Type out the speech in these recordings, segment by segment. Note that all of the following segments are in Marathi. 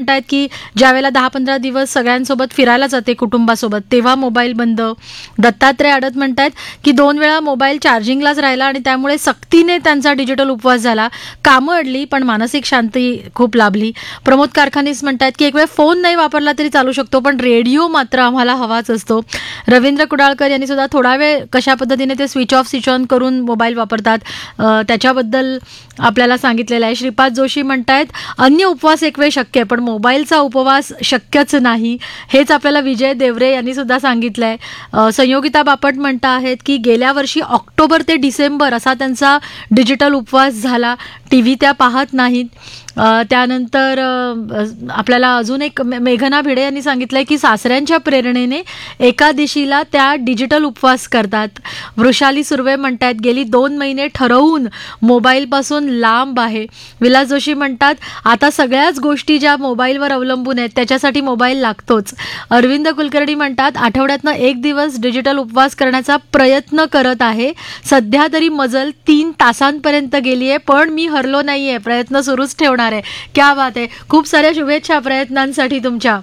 म्हणतायत की ज्यावेळेला 10-15 दिवस सगळ्यांसोबत फिरायला जाते कुटुंबासोबत तेव्हा मोबाईल बंद. दत्तात्रय आडत म्हणतायत की 2 वेळा मोबाईल चार्जिंगलाच राहिला आणि त्यामुळे सक्तीने त्यांचा डिजिटल उपवास झाला. कामं अडली पण मानसिक शांती खूप लाभली. प्रमोद कारखानीस म्हणतायत की एक वेळ फोन नाही वापरला तरी चालू शकतो पण रेडिओ मात्र आम्हाला हवाच असतो. रवींद्र कुडाळकर यांनी सुद्धा थोडा वेळ कशा पद्धतीने ते स्विच ऑफ स्विच ऑन करून मोबाईल वापरतात त्याच्याबद्दल आपल्याला सांगितलेलं आहे. श्रीपाद जोशी म्हणतायत अन्य उपवास एक वेळ शक्य आहे पण मोबाईलचा उपवास शक्यच नाही. हेच आपल्याला विजय देवरे यांनी सुद्धा सांगितलंय. संयोगिता बापट म्हणता आहेत की गेल्या वर्षी ऑक्टोबर ते डिसेंबर असा त्यांचा डिजिटल उपवास झाला. TV त्या पाहत नाहीत. त्यानंतर आपल्याला अजून एक मेघना भिडे यांनी सांगितलंय की सासऱ्यांच्या प्रेरणेने एकादशीला त्या डिजिटल उपवास करतात. वृषाली सुर्वे म्हणतात गेली 2 महिने ठरवून मोबाईलपासून लांब आहे. विलास जोशी म्हणतात आता सगळ्याच गोष्टी ज्या मोबाईलवर अवलंबून आहेत त्याच्यासाठी मोबाईल लागतोच. अरविंद कुलकर्णी म्हणतात आठवड्यातनं 1 दिवस डिजिटल उपवास करण्याचा प्रयत्न करत आहे. सध्या तरी मजल 3 तासांपर्यंत गेली आहे पण मी हरलो नाहीये, प्रयत्न सुरूच ठेवणार आहे. क्या बात आहे. खूप साऱ्या शुभेच्छा प्रयत्नांसाठी तुमच्या.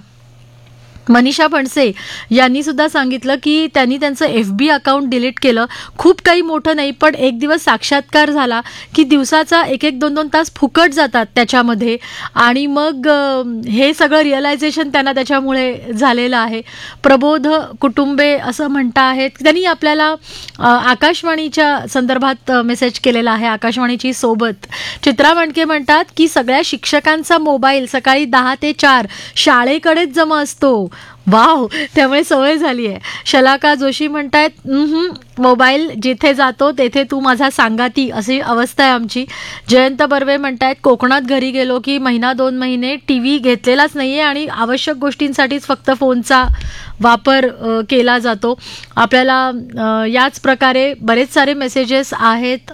मनीषा फणसे यांनी सुद्धा सांगितलं की त्यांनी त्यांचं FB अकाउंट डिलीट केलं. खूप काही मोठं नाही पण एक दिवस साक्षात्कार झाला की दिवसाचा 1-2 तास फुकट जातात त्याच्यामध्ये आणि मग हे सगळं रिअलायझेशन त्यांना त्याच्यामुळे झालेलं आहे. प्रबोध कुटुंबे असं म्हणता आहेत त्यांनी आपल्याला आकाशवाणीच्या संदर्भात मेसेज केलेला आहे. आकाशवाणीची सोबत. चित्रा मणके म्हणतात की सगळ्या शिक्षकांचा मोबाईल सकाळी 10 ते 4 शाळेकडेच जमा असतो. वाव, त्यामुळे सवय झाली आहे. शलाका जोशी म्हणतायत मोबाईल जिथे जातो तेथे तू माझा सांगाती अशी अवस्था आहे आमची. जयंत बर्वे म्हणतायत कोकणात घरी गेलो की 1-2 महिने TV घेतलेलाच नाहीये आणि आवश्यक गोष्टींसाठीच फक्त फोनचा वापर केला जातो. आपल्याला याच प्रकारे बरेच सारे मेसेजेस आहेत.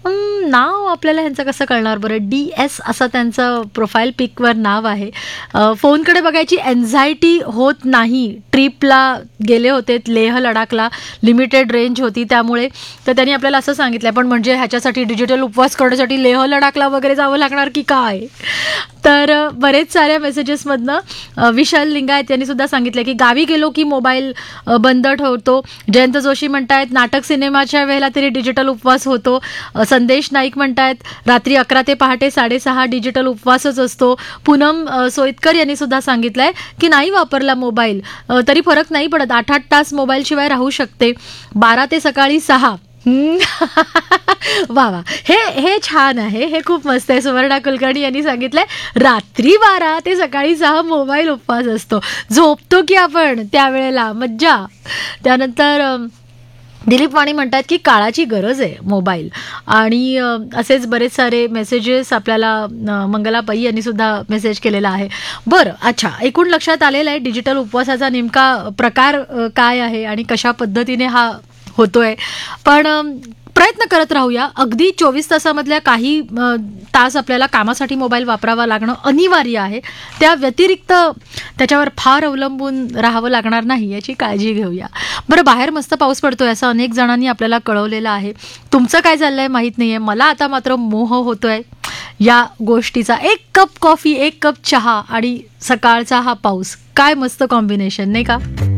नाव आपल्याला ह्यांचं कसं कळणार बरं. DS असं त्यांचं प्रोफाईल पिकवर नाव आहे. फोनकडे बघायची एन्झायटी होत नाही. ट्रिपला गेले होते लेह लडाखला, लिमिटेड रेंज होती त्यामुळे. तर त्यांनी आपल्याला असं सांगितलं पण म्हणजे ह्याच्यासाठी डिजिटल उपवास करण्यासाठी लेह लडाखला वगैरे जावं लागणार की काय. तर बरेच साऱ्या मेसेजेसमधनं विशाल लिंगायत यांनी सुद्धा सांगितलं की गावी गेलो की मोबाईल बंद ठेवतो. जयंत जोशी म्हणतायत नाटक सिनेमाच्या वेळेला तरी डिजिटल उपवास होतो. संदेश नाईक म्हणतायत रात्री 11 ते पहाटे 6:30 डिजिटल उपवासच असतो. पूनम सोईतकर यांनी सुद्धा सांगितलंय की नाही वापरला मोबाईल तरी फरक नाही पडत, 8-8 तास मोबाईल शिवाय राहू शकते. 12 ते सकाळी 6. वा वा, हे छान आहे, हे खूप मस्त आहे. सुवर्णा कुलकर्णी यांनी सांगितलंय रात्री 12 ते सकाळी 6 मोबाईल उपवास असतो. झोपतो की आपण त्यावेळेला, मज्जा. त्यानंतर दिलीप वाणी म्हणतात की काळाची गरज आहे मोबाईल. आणि असेच बरेच सारे मेसेजेस आपल्याला मंगला पै यांनी सुद्धा मेसेज केलेला आहे. बरं, अच्छा, एकूण लक्षात आलेलं आहे डिजिटल उपवासाचा नेमका प्रकार काय आहे आणि कशा पद्धतीने हा होतोय. पण प्रयत्न करत राहूया. अगदी 24 तासामधल्या काही तास आपल्याला कामासाठी मोबाईल वापरावा लागणं अनिवार्य आहे. त्या व्यतिरिक्त त्याच्यावर फार अवलंबून राहावं लागणार नाही याची काळजी घेऊया. बरं, बाहेर मस्त पाऊस पडतोय असं अनेक जणांनी आपल्याला कळवलेलं आहे. तुमचं काय चाललंय माहीत नाहीये. मला आता मात्र मोह होतोय या गोष्टीचा. 1 कप कॉफी, 1 कप चहा आणि सकाळचा हा पाऊस, काय मस्त कॉम्बिनेशन नाही का.